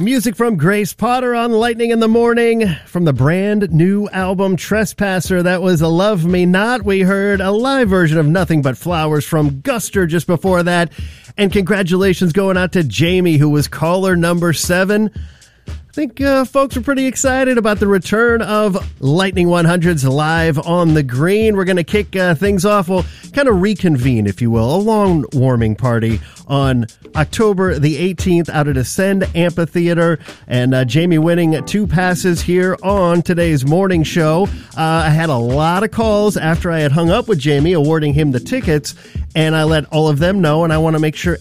Music from Grace Potter on Lightning in the Morning from the brand new album Trespasser. That was a Love Me Not. We heard a live version of Nothing But Flowers from Guster just before that. And congratulations going out to Jamie, who was caller number 7. I think folks are pretty excited about the return of Lightning 100s live on the green. We're going to kick things off. We'll kind of reconvene, if you will, a lawn warming party on October the 18th out at Ascend Amphitheater. And Jamie winning 2 passes here on today's morning show. I had a lot of calls after I had hung up with Jamie, awarding him the tickets. And I let all of them know, and I want to make sure